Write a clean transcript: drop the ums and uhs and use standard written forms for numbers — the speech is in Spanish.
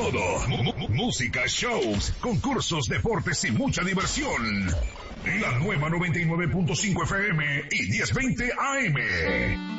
todo. Música, shows, concursos, deportes y mucha diversión. La nueva 99.5 FM y 1020 AM.